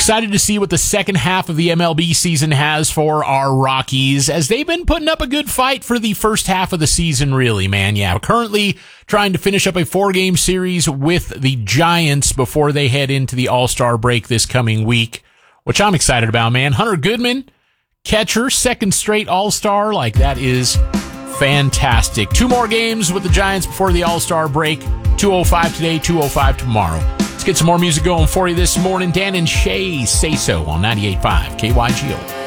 excited to see what the second half of the MLB season has for our Rockies, as they've been putting up a good fight for the first half of the season, really, man. Yeah, currently trying to finish up a 4-game series with the Giants before they head into the All-Star break this coming week, which I'm excited about, man. Hunter Goodman, catcher, second straight All-Star. Like, that is fantastic. 2 more games with the Giants before the All-Star break. 2:05 today, 2:05 tomorrow. Let's get some more music going for you this morning. Dan and Shay Say So on 98.5 KYGO.